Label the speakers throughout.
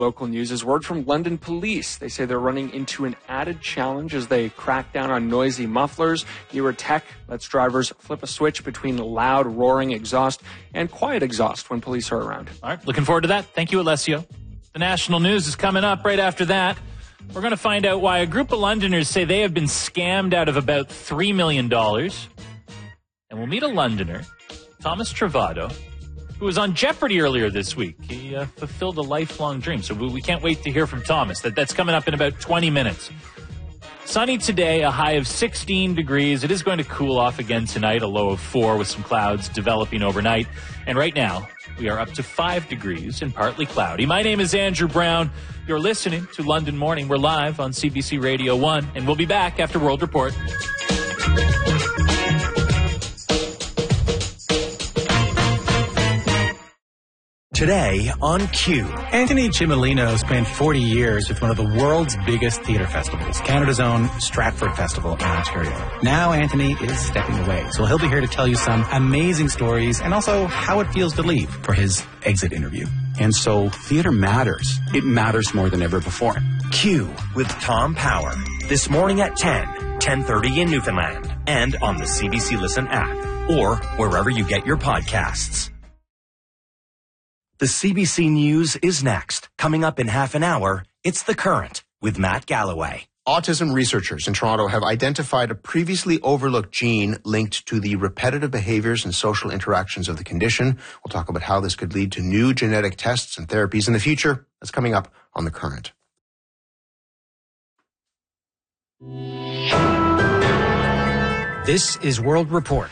Speaker 1: Local news is word from London police. They say they're running into an added challenge as they crack down on noisy mufflers. Newer tech lets drivers flip a switch between loud, roaring exhaust and quiet exhaust when police are around.
Speaker 2: All right, looking forward to that. Thank you, Alessio. The national news is coming up right after that. We're going to find out why a group of Londoners say they have been scammed out of about $3 million. And we'll meet a Londoner, Thomas Travado, who was on Jeopardy earlier this week. He fulfilled a lifelong dream. So we can't wait to hear from Thomas. That's coming up in about 20 minutes. Sunny today, a high of 16 degrees. It is going to cool off again tonight, a low of 4 with some clouds developing overnight. And right now, we are up to 5 degrees and partly cloudy. My name is Andrew Brown. You're listening to London Morning. We're live on CBC Radio 1, and we'll be back after World Report.
Speaker 3: Today on Q.
Speaker 4: Anthony Cimolino spent 40 years with one of the world's biggest theatre festivals, Canada's own Stratford Festival in Ontario. Now Anthony is stepping away, so he'll be here to tell you some amazing stories and also how it feels to leave for his exit interview.
Speaker 3: And so theatre matters. It matters more than ever before. Q with Tom Power. This morning at 10:30 in Newfoundland, and on the CBC Listen app, or wherever you get your podcasts. The CBC News is next. Coming up in half an hour, it's The Current with Matt Galloway.
Speaker 5: Autism researchers in Toronto have identified a previously overlooked gene linked to the repetitive behaviors and social interactions of the condition. We'll talk about how this could lead to new genetic tests and therapies in the future. That's coming up on The Current.
Speaker 6: This is World Report.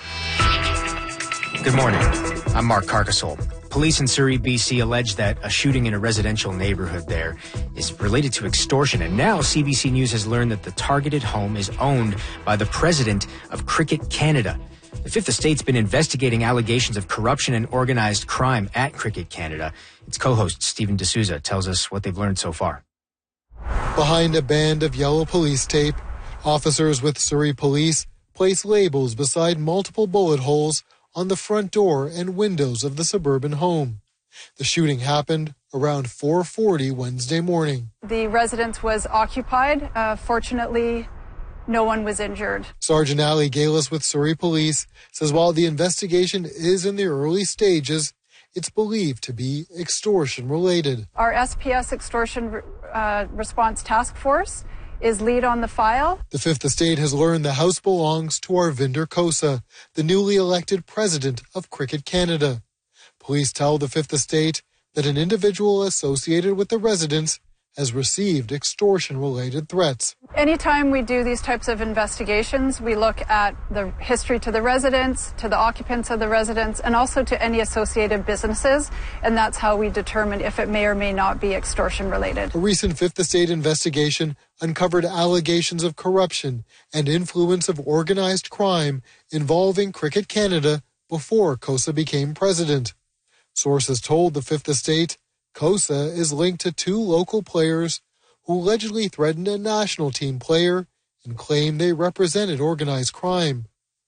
Speaker 6: Good morning. I'm Mark Carcassole. Police in Surrey, BC allege that a shooting in a residential neighborhood there is related to extortion. And now CBC News has learned that the targeted home is owned by the president of Cricket Canada. The Fifth Estate's been investigating allegations of corruption and organized crime at Cricket Canada. Its co-host, Stephen D'Souza, tells us what they've learned so far.
Speaker 7: Behind a band of yellow police tape, officers with Surrey Police place labels beside multiple bullet holes on the front door and windows of the suburban home. The shooting happened around 4:40 Wednesday morning.
Speaker 8: The residence was occupied. Fortunately, no one was injured.
Speaker 7: Sergeant Ali Galis with Surrey Police says while the investigation is in the early stages, it's believed to be extortion related.
Speaker 8: Our SPS Extortion Response Task Force is lead on the file.
Speaker 7: The Fifth Estate has learned the house belongs to Arvinder Kosa, the newly elected president of Cricket Canada. Police tell the Fifth Estate that an individual associated with the residence has received extortion-related threats.
Speaker 8: Anytime we do these types of investigations, we look at the history to the residents, to the occupants of the residence, and also to any associated businesses, and that's how we determine if it may or may not be extortion-related.
Speaker 7: A recent Fifth Estate investigation uncovered allegations of corruption and influence of organized crime involving Cricket Canada before Kosa became president. Sources told the Fifth Estate Kosa is linked to 2 local players who allegedly threatened a national team player and claimed they represented organized crime.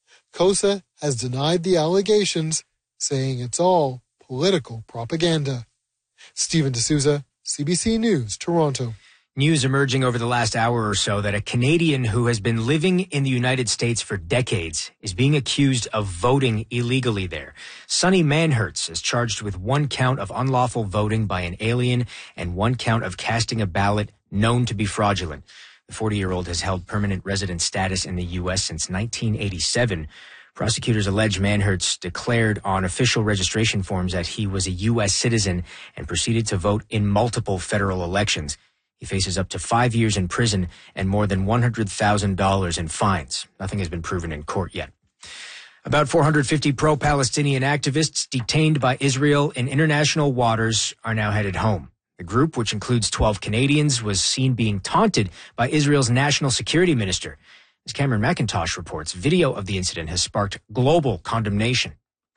Speaker 7: Kosa has denied the allegations, saying it's all political propaganda. Stephen D'Souza, CBC News, Toronto.
Speaker 6: News emerging over the last hour or so that a Canadian who has been living in the United States for decades is being accused of voting illegally there. Sonny Manhertz is charged with 1 count of unlawful voting by an alien and 1 count of casting a ballot known to be fraudulent. The 40-year-old has held permanent resident status in the U.S. since 1987. Prosecutors allege Manhertz declared on official registration forms that he was a U.S. citizen and proceeded to vote in multiple federal elections. He faces up to 5 years in prison and more than $100,000 in fines. Nothing has been proven in court yet. About 450 pro-Palestinian activists detained by Israel in international waters are now headed home. The group, which includes 12 Canadians, was seen being taunted by Israel's national security minister. As Cameron McIntosh reports, video of the incident has sparked global condemnation.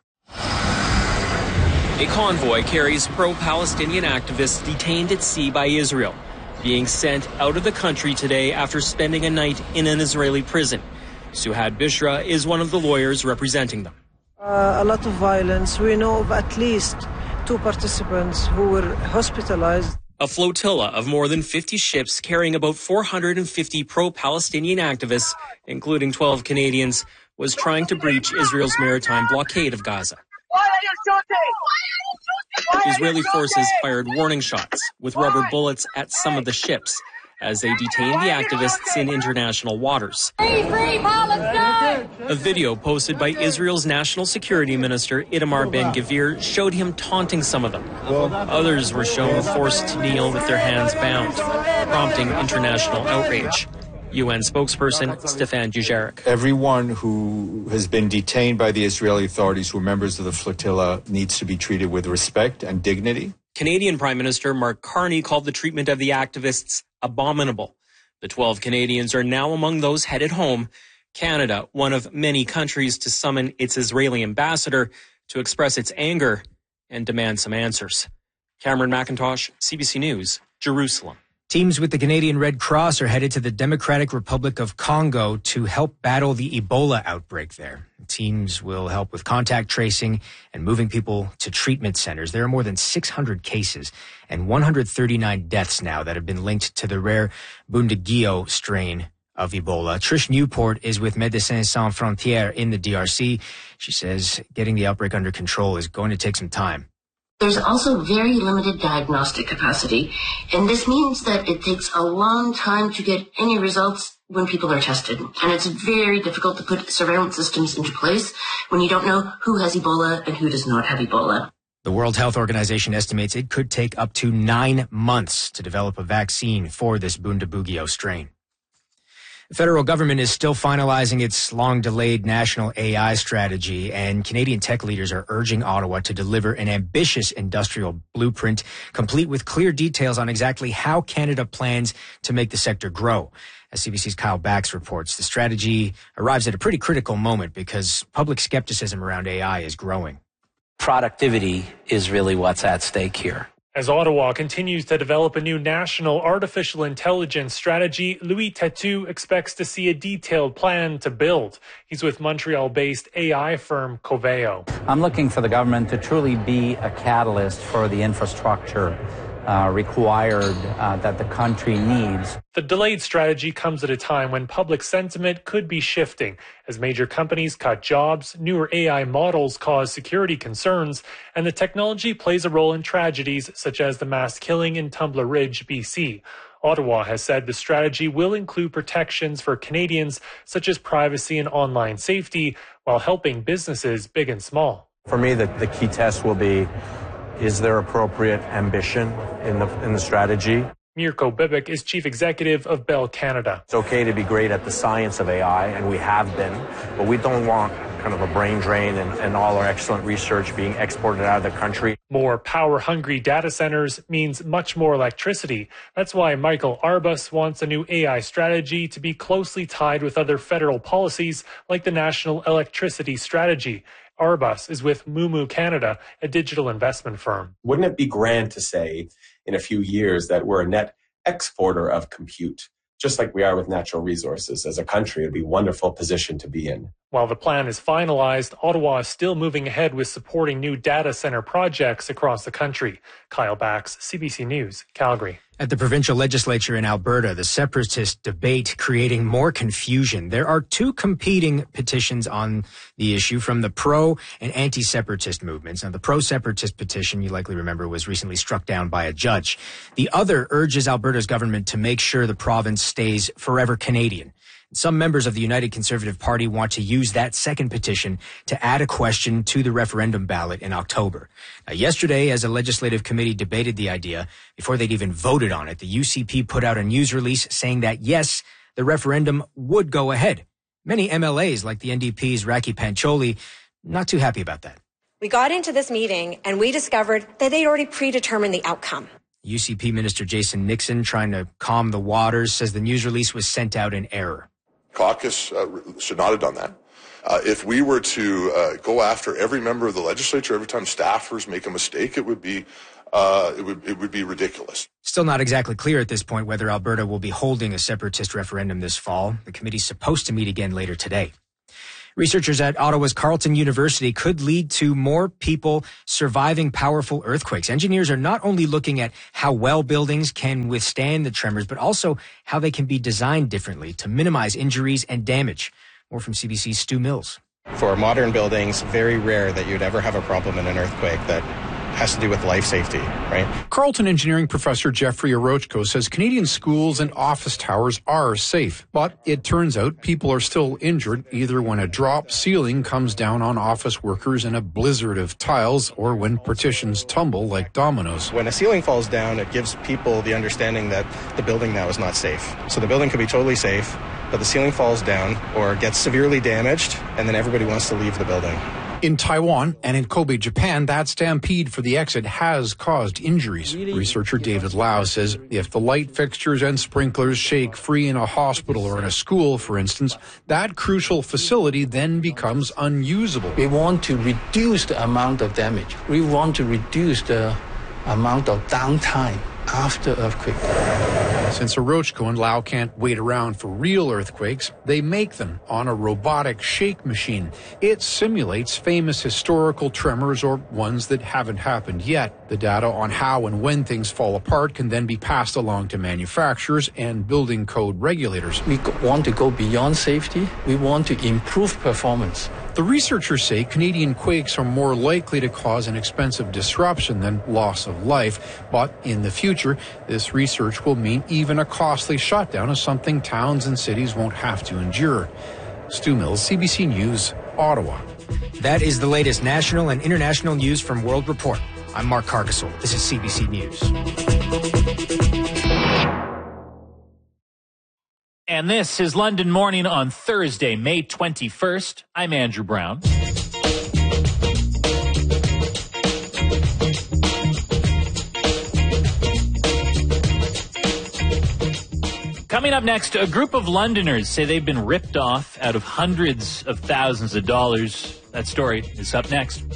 Speaker 9: A convoy carries pro-Palestinian activists detained at sea by Israel, being sent out of the country today after spending a night in an Israeli prison. Suhad Bishra is one of the lawyers representing them.
Speaker 10: A lot of violence. We know of at least 2 participants who were hospitalized.
Speaker 9: A flotilla of more than 50 ships carrying about 450 pro-Palestinian activists, including 12 Canadians, was trying to breach Israel's maritime blockade of Gaza. Israeli forces fired warning shots with rubber bullets at some of the ships as they detained the activists in international waters.
Speaker 10: Free Palestine!
Speaker 9: A video posted by Israel's National Security Minister Itamar Ben-Gvir showed him taunting some of them. Others were shown forced to kneel with their hands bound, prompting international outrage. UN spokesperson Stefan Dujarric.
Speaker 11: Everyone who has been detained by the Israeli authorities who are members of the flotilla needs to be treated with respect and dignity.
Speaker 9: Canadian Prime Minister Mark Carney called the treatment of the activists abominable. The 12 Canadians are now among those headed home. Canada, one of many countries to summon its Israeli ambassador to express its anger and demand some answers. Cameron McIntosh, CBC News, Jerusalem.
Speaker 6: Teams with the Canadian Red Cross are headed to the Democratic Republic of Congo to help battle the Ebola outbreak there. Teams will help with contact tracing and moving people to treatment centers. There are more than 600 cases and 139 deaths now that have been linked to the rare Bundibugyo strain of Ebola. Trish Newport is with Médecins Sans Frontières in the DRC. She says getting the outbreak under control is going to take some time.
Speaker 12: There's also very limited diagnostic capacity, and this means that it takes a long time to get any results when people are tested. And it's very difficult to put surveillance systems into place when you don't know who has Ebola and who does not have Ebola.
Speaker 6: The World Health Organization estimates it could take up to 9 months to develop a vaccine for this Bundibugyo strain. The federal government is still finalizing its long-delayed national AI strategy, and Canadian tech leaders are urging Ottawa to deliver an ambitious industrial blueprint, complete with clear details on exactly how Canada plans to make the sector grow. As CBC's Kyle Bax reports, the strategy arrives at a pretty critical moment because public skepticism around AI is growing.
Speaker 13: Productivity is really what's at stake here.
Speaker 14: As Ottawa continues to develop a new national artificial intelligence strategy, Louis Têtu expects to see a detailed plan to build. He's with Montreal-based AI firm Coveo.
Speaker 13: I'm looking for the government to truly be a catalyst for the infrastructure required that the country needs.
Speaker 14: The delayed strategy comes at a time when public sentiment could be shifting as major companies cut jobs, newer AI models cause security concerns, and the technology plays a role in tragedies such as the mass killing in Tumbler Ridge, BC. Ottawa has said the strategy will include protections for Canadians such as privacy and online safety while helping businesses big and small.
Speaker 15: For me, the key test will be, is there appropriate ambition in the strategy?
Speaker 14: Mirko Bibic is chief executive of Bell Canada.
Speaker 15: It's okay to be great at the science of AI, and we have been, but we don't want kind of a brain drain and all our excellent research being exported out of the country.
Speaker 14: More power-hungry data centers means much more electricity. That's why Michael Arbus wants a new AI strategy to be closely tied with other federal policies like the National Electricity Strategy. Arbus is with Moomoo Canada, a digital investment firm.
Speaker 16: Wouldn't it be grand to say in a few years that we're a net exporter of compute, just like we are with natural resources? As a country, it'd be a wonderful position to be in.
Speaker 14: While the plan is finalized, Ottawa is still moving ahead with supporting new data center projects across the country. Kyle Bax, CBC News, Calgary.
Speaker 6: At the provincial legislature in Alberta, the separatist debate creating more confusion. There are 2 competing petitions on the issue from the pro and anti-separatist movements. Now, the pro-separatist petition, you likely remember, was recently struck down by a judge. The other urges Alberta's government to make sure the province stays forever Canadian. Some members of the United Conservative Party want to use that second petition to add a question to the referendum ballot in October. Now, yesterday, as a legislative committee debated the idea, before they'd even voted on it, the UCP put out a news release saying that, yes, the referendum would go ahead. Many MLAs, like the NDP's Raki Pancholi, not too happy about that.
Speaker 17: We got into this meeting and we discovered that they'd already predetermined the outcome.
Speaker 6: UCP Minister Jason Nixon, trying to calm the waters, says the news release was sent out in error.
Speaker 18: Caucus should not have done that. If we were to go after every member of the legislature every time staffers make a mistake, it would be ridiculous.
Speaker 6: Still not exactly clear at this point whether Alberta will be holding a separatist referendum this fall. The committee's supposed to meet again later today. Researchers at Ottawa's Carleton University could lead to more people surviving powerful earthquakes. Engineers are not only looking at how well buildings can withstand the tremors, but also how they can be designed differently to minimize injuries and damage. More from CBC's Stu Mills.
Speaker 19: For modern buildings, very rare that you'd ever have a problem in an earthquake that has to do with life safety, right?
Speaker 20: Carleton engineering professor Jeffrey Orochko says Canadian schools and office towers are safe, but it turns out people are still injured either when a drop ceiling comes down on office workers in a blizzard of tiles or when partitions tumble like dominoes.
Speaker 19: When a ceiling falls down, it gives people the understanding that the building now is not safe. So the building could be totally safe, but the ceiling falls down or gets severely damaged, and then everybody wants to leave the building.
Speaker 20: In Taiwan and in Kobe, Japan, that stampede for the exit has caused injuries. Researcher David Lau says if the light fixtures and sprinklers shake free in a hospital or in a school, for instance, that crucial facility then becomes unusable.
Speaker 21: We want to reduce the amount of damage. We want to reduce the amount of downtime after earthquake.
Speaker 20: Since Orochko and Lau can't wait around for real earthquakes, they make them on a robotic shake machine. It simulates famous historical tremors or ones that haven't happened yet. The data on how and when things fall apart can then be passed along to manufacturers and building code regulators.
Speaker 21: We want to go beyond safety. We want to improve performance.
Speaker 20: The researchers say Canadian quakes are more likely to cause an expensive disruption than loss of life. But in the future, this research will mean even a costly shutdown is something towns and cities won't have to endure. Stu Mills, CBC News, Ottawa.
Speaker 6: That is the latest national and international news from World Report. I'm Mark Cargasol. This is CBC News.
Speaker 2: And this is London Morning on Thursday, May 21st. I'm Andrew Brown. Coming up next, a group of Londoners say they've been ripped off out of hundreds of thousands of dollars. That story is up next.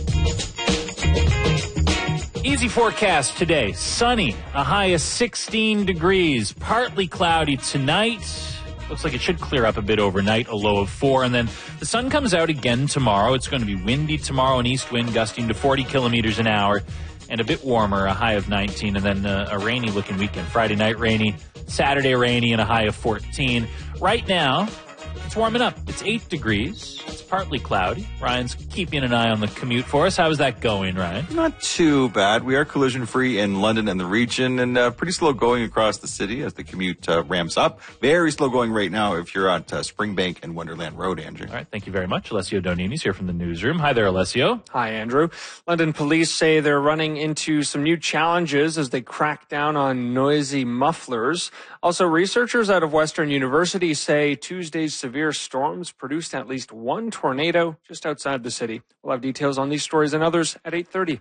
Speaker 2: Easy forecast today. Sunny, a high of 16 degrees. Partly cloudy tonight. Looks like it should clear up a bit overnight, a low of 4. And then the sun comes out again tomorrow. It's going to be windy tomorrow, an east wind gusting to 40 kilometers an hour. And a bit warmer, a high of 19. And then a rainy-looking weekend. Friday night rainy, Saturday rainy, and a high of 14. Right now, it's warming up. It's 8 degrees. It's partly cloudy. Ryan's keeping an eye on the commute for us. How is that going, Ryan?
Speaker 22: Not too bad. We are collision-free in London and the region, and pretty slow going across the city as the commute ramps up. Very slow going right now if you're at Springbank and Wonderland Road, Andrew.
Speaker 2: All right, thank you very much. Alessio Donini's here from the newsroom. Hi there, Alessio.
Speaker 1: Hi, Andrew. London police say they're running into some new challenges as they crack down on noisy mufflers. Also, researchers out of Western University say Tuesday's severe storms produced at least one tornado just outside the city. We'll have details on these stories and others at 8:30.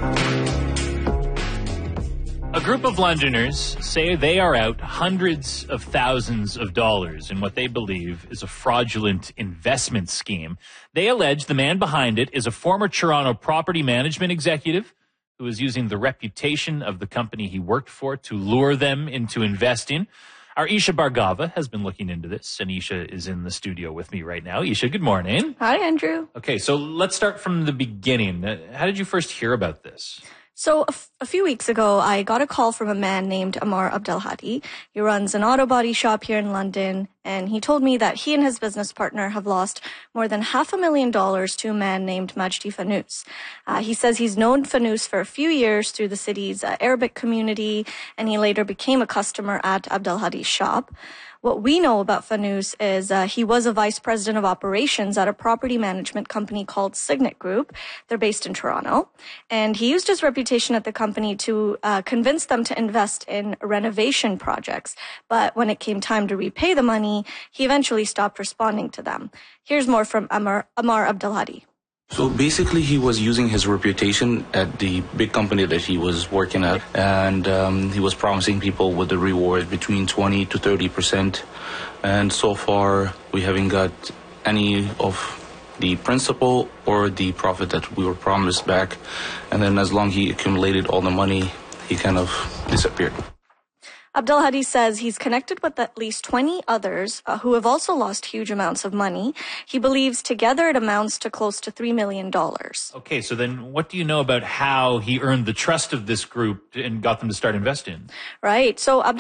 Speaker 2: A group of Londoners say they are out hundreds of thousands of dollars in what they believe is a fraudulent investment scheme. They allege the man behind it is a former Toronto property management executive who is using the reputation of the company he worked for to lure them into investing. Our Isha Bhargava has been looking into this, and Isha is in the studio with me right now. Isha, good morning.
Speaker 23: Hi, Andrew.
Speaker 2: Okay, so let's start from the beginning. How did you first hear about this?
Speaker 23: So a few weeks ago, I got a call from a man named Amar Abdelhadi. He runs an auto body shop here in London, and he told me that he and his business partner have lost more than $500,000 to a man named Majdi Fanous. He says he's known Fanous for a few years through the city's Arabic community, and he later became a customer at Abdelhadi's shop. What we know about Fanous is he was a vice president of operations at a property management company called Signet Group. They're based in Toronto. And he used his reputation at the company to convince them to invest in renovation projects. But when it came time to repay the money, he eventually stopped responding to them. Here's more from Amar Abdelhadi.
Speaker 24: So basically, he was using his reputation at the big company that he was working at, and he was promising people with the reward between 20 to 30%. And so far, we haven't got any of the principal or the profit that we were promised back. And then as long as he accumulated all the money, he kind of disappeared.
Speaker 23: Abdelhadi says he's connected with at least 20 others who have also lost huge amounts of money. He believes together it amounts to close to $3 million.
Speaker 2: Okay, so then what do you know about how he earned the trust of this group and got them to start investing?
Speaker 23: Right. So